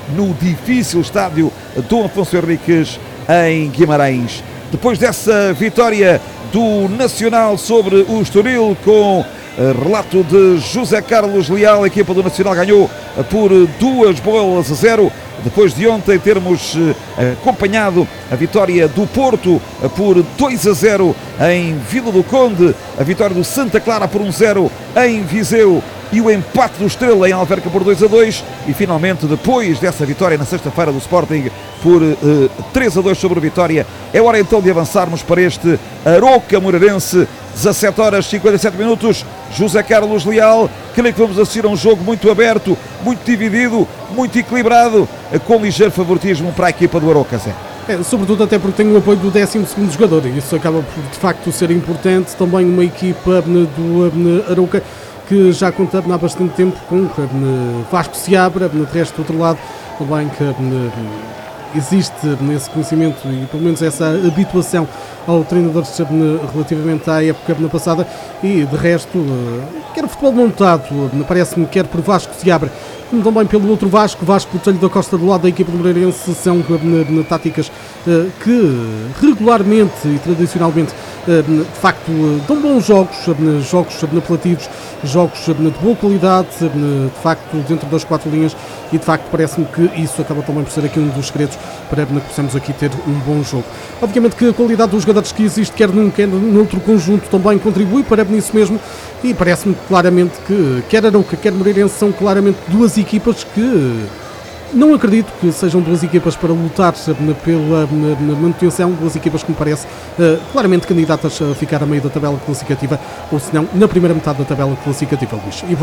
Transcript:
no difícil estádio Dom Afonso Henriques em Guimarães. Depois dessa vitória do Nacional sobre o Estoril, com relato de José Carlos Leal, a equipa do Nacional ganhou por 2-0. Depois de ontem termos acompanhado a vitória do Porto por 2-0 em Vila do Conde, a vitória do Santa Clara por 1-0 em Viseu e o empate do Estrela em Alverca por 2-2 e finalmente, depois dessa vitória na sexta-feira do Sporting por 3-2 sobre o Vitória, é hora então de avançarmos para este Arouca Moreirense. 17 horas 57 minutos. José Carlos Leal, creio que vamos assistir a um jogo muito aberto, muito dividido, muito equilibrado, com ligeiro favoritismo para a equipa do Arouca, Zé. Sobretudo até porque tem o apoio do 12º jogador, e isso acaba por de facto ser importante. Também uma equipa do Arouca que já conta há bastante tempo com Vasco Seabra, de resto do outro lado também que existe nesse conhecimento e pelo menos essa habituação ao treinador relativamente à época passada, e de resto quer o futebol montado, parece-me, quer por Vasco Seabra como também pelo outro Vasco Botelho da Costa, do lado da equipa do Moreirense, são táticas que regularmente e tradicionalmente de facto dão bons jogos apelativos, jogos de boa qualidade, de facto dentro das quatro linhas, e de facto parece-me que isso acaba também por ser aqui um dos segredos para que possamos aqui ter um bom jogo. Obviamente que a qualidade dos jogadores que existe, quer num quer noutro conjunto, também contribui para nisso mesmo, e parece-me claramente que quer Arouca, quer Moreirense são claramente duas equipas que não acredito que sejam duas equipas para lutar pela manutenção, duas equipas que me parece claramente candidatas a ficar a meio da tabela classificativa, ou se não, na primeira metade da tabela classificativa, Luís.